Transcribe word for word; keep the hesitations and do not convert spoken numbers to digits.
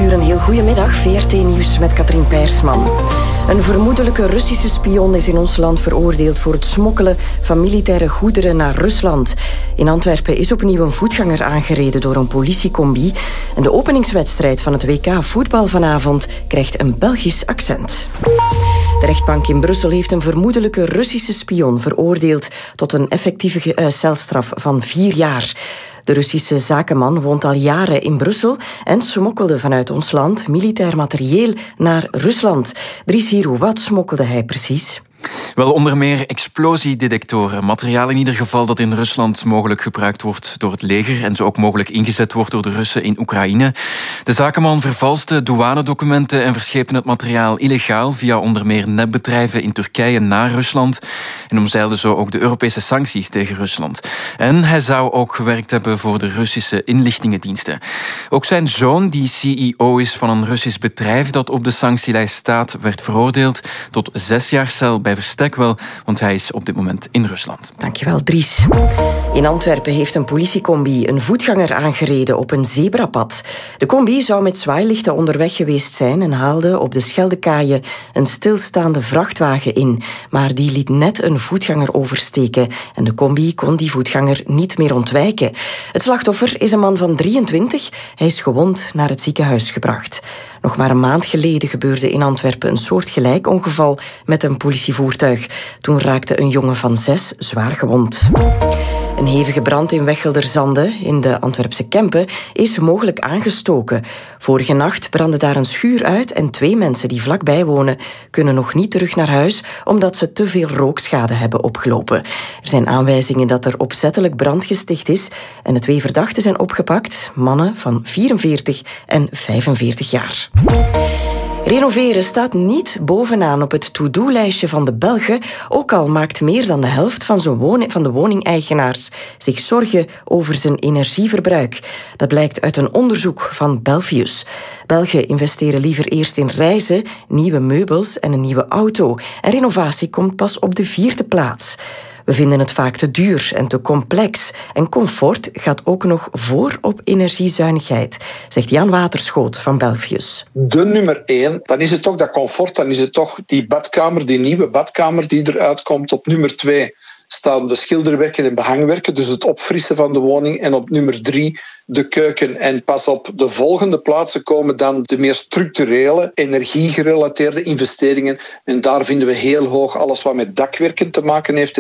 uur, een heel goedemiddag. V R T Nieuws met Katrien Peirsman. Een vermoedelijke Russische spion is in ons land veroordeeld voor het smokkelen van militaire goederen naar Rusland. In Antwerpen is opnieuw een voetganger aangereden door een politiecombi. En de openingswedstrijd van het W K voetbal vanavond krijgt een Belgisch accent. De rechtbank in Brussel heeft een vermoedelijke Russische spion veroordeeld tot een effectieve uh, celstraf van vier jaar. De Russische zakenman woont al jaren in Brussel en smokkelde vanuit ons land militair materieel naar Rusland. Dries Hiro, wat smokkelde hij precies? Wel, onder meer explosiedetectoren. Materiaal in ieder geval dat in Rusland mogelijk gebruikt wordt door het leger en zo ook mogelijk ingezet wordt door de Russen in Oekraïne. De zakenman vervalste douanedocumenten en verscheepte het materiaal illegaal via onder meer nepbedrijven in Turkije naar Rusland en omzeilde zo ook de Europese sancties tegen Rusland. En hij zou ook gewerkt hebben voor de Russische inlichtingendiensten. Ook zijn zoon, die C E O is van een Russisch bedrijf dat op de sanctielijst staat, werd veroordeeld tot zes jaar cel bij verstek wel, want hij is op dit moment in Rusland. Dankjewel, Dries. In Antwerpen heeft een politiecombi een voetganger aangereden op een zebrapad. De combi zou met zwaailichten onderweg geweest zijn en haalde op de Scheldekaaien een stilstaande vrachtwagen in. Maar die liet net een voetganger oversteken en de combi kon die voetganger niet meer ontwijken. Het slachtoffer is een man van drieëntwintig. Hij is gewond naar het ziekenhuis gebracht. Nog maar een maand geleden gebeurde in Antwerpen een soortgelijk ongeval met een politievoertuig. Toen raakte een jongen van zes zwaar gewond. Een hevige brand in Wechelderzande, in de Antwerpse Kempen, is mogelijk aangestoken. Vorige nacht brandde daar een schuur uit en twee mensen die vlakbij wonen kunnen nog niet terug naar huis omdat ze te veel rookschade hebben opgelopen. Er zijn aanwijzingen dat er opzettelijk brand gesticht is en de twee verdachten zijn opgepakt, mannen van vierenveertig en vijfenveertig jaar. Renoveren staat niet bovenaan op het to-do-lijstje van de Belgen, ook al maakt meer dan de helft van, zijn woning, van de woningeigenaars zich zorgen over zijn energieverbruik. Dat blijkt uit een onderzoek van Belfius. Belgen investeren liever eerst in reizen, nieuwe meubels en een nieuwe auto. En renovatie komt pas op de vierde plaats. We vinden het vaak te duur en te complex. En comfort gaat ook nog voor op energiezuinigheid, zegt Jan Waterschoot van Belfius. De nummer één, dan is het toch dat comfort, dan is het toch die badkamer, die nieuwe badkamer die eruit komt. Op nummer twee staan de schilderwerken en behangwerken, dus het opfrissen van de woning. En op nummer drie de keuken. En pas op de volgende plaatsen komen dan de meer structurele, energiegerelateerde investeringen. En daar vinden we heel hoog alles wat met dakwerken te maken heeft.